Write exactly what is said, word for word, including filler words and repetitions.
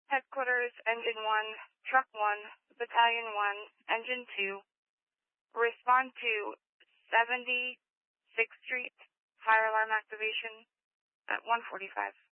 Headquarters, Engine one, Truck one, Battalion one, Engine two. Respond to seventy-sixth Street, fire alarm activation at one forty-five.